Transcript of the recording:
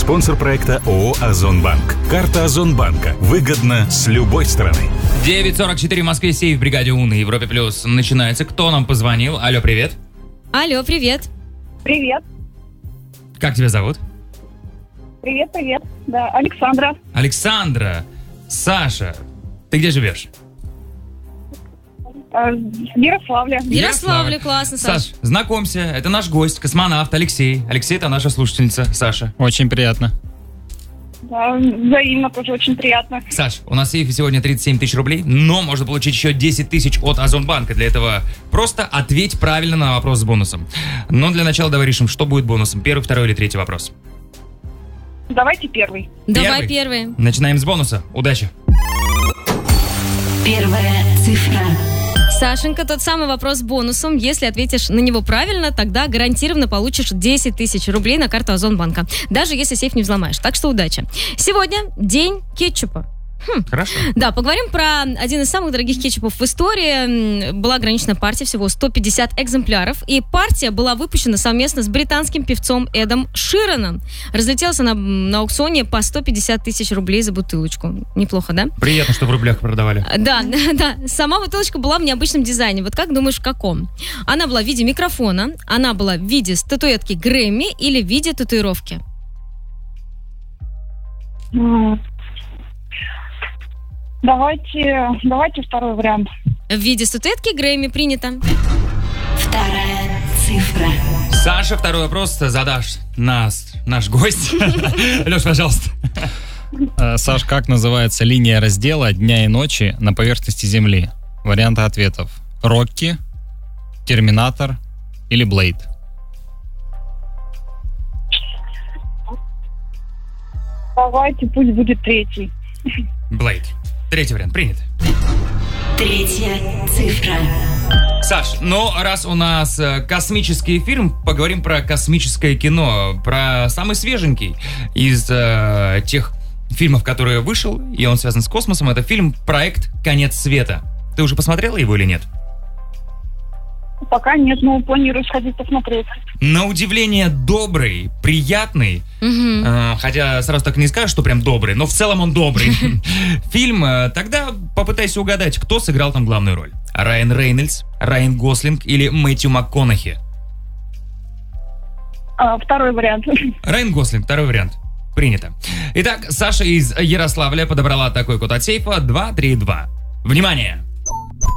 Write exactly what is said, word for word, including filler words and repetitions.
Спонсор проекта ООО «Озонбанк». Карта Озонбанка. Выгодно с любой стороны. девять сорок четыре в Москве, сейф в бригаде У на Европе Плюс начинается. Кто нам позвонил? Алло, привет. Алло, привет. Привет. Как тебя зовут? Привет, привет. Да, Александра. Александра. Саша, ты где живешь? Э, В Ярославле. В Ярославле, классно, Саш. Саш, знакомься, это наш гость, космонавт Алексей. Алексей — это наша слушательница Саша. Очень приятно. Да, взаимно, тоже очень приятно. Саш, у нас в сейфе сегодня тридцать семь тысяч рублей, но можно получить еще десять тысяч от Озонбанка. Для этого просто ответь правильно на вопрос с бонусом. Но для начала давай решим, что будет бонусом. Первый, второй или третий вопрос. Давайте первый. Давай первый. Начинаем с бонуса. Удачи. Первая цифра. Сашенька, тот самый вопрос с бонусом. Если ответишь на него правильно, тогда гарантированно получишь десять тысяч рублей на карту Озонбанка. Даже если сейф не взломаешь. Так что удачи. Сегодня день кетчупа. Хм. Хорошо. Да, поговорим про один из самых дорогих кетчупов в истории. Была ограничена партия, всего сто пятьдесят экземпляров. И партия была выпущена совместно с британским певцом Эдом Шираном. Разлетелась она на аукционе по сто пятьдесят тысяч рублей за бутылочку. Неплохо, да? Приятно, что в рублях продавали. Да, да. Сама бутылочка была в необычном дизайне. Вот как думаешь, в каком? Она была в виде микрофона, она была в виде статуэтки Грэмми или в виде татуировки? М. Давайте, давайте второй вариант. В виде статуэтки Грэмми принято. Вторая цифра. Саша, второй вопрос задашь нас, наш гость. Леш, пожалуйста. Э, Саш, как называется линия раздела дня и ночи на поверхности Земли? Варианты ответов. Рокки, Терминатор или Блейд? Давайте, пусть будет третий. Блейд. Третий вариант принят. Третья цифра. Саш, ну раз у нас э, космический фильм, поговорим про космическое кино, про самый свеженький из э, тех фильмов, которые вышел, и он связан с космосом. Это фильм «Проект Конец света». Ты уже посмотрела его или нет? Пока нет, но планирую сходить посмотреть. На удивление добрый, приятный, Мгм. э, хотя сразу так не скажешь, что прям добрый, но в целом он добрый. Фильм, э, тогда попытайся угадать, кто сыграл там главную роль. Райан Рейнольдс, Райан Гослинг или Мэтью МакКонахи? А, второй вариант. Райан Гослинг, второй вариант. Принято. Итак, Саша из Ярославля подобрала такой код от сейфа два три два. Внимание!